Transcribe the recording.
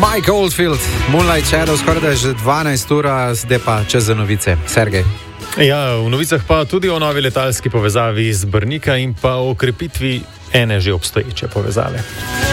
Mike Oldfield, Moonlight Shadow, skoraj da je že 12 ura, zdaj pa čez za novice. Sergej. Ja, v novicah pa tudi o novi letalski povezavi iz Brnika in pa o okrepitvi ene že obstoječe povezave.